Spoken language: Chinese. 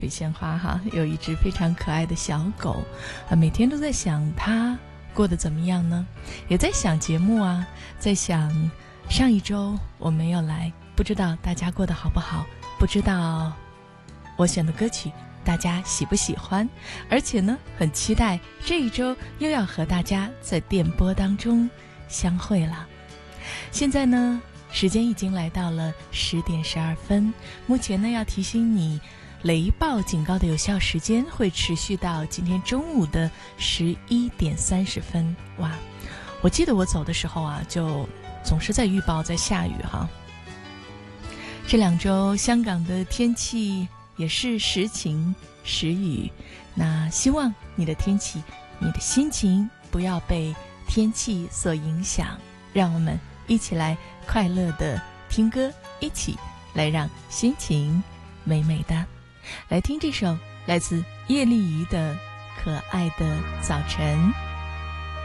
水仙花哈，有一只非常可爱的小狗，每天都在想它过得怎么样呢？也在想节目啊，在想上一周我没有来，不知道大家过得好不好，不知道我选的歌曲大家喜不喜欢，而且呢，很期待这一周又要和大家在电波当中相会了。现在呢，时间已经来到了10点12分，目前呢要提醒你，雷暴警告的有效时间会持续到今天中午的11点30分。哇，我记得我走的时候啊，就总是在预报在下雨哈。这2周香港的天气也是时晴时雨，那希望你的天气，你的心情不要被天气所影响，让我们一起来快乐的听歌，一起来让心情美美的。来听这首来自叶丽仪的《可爱的早晨》。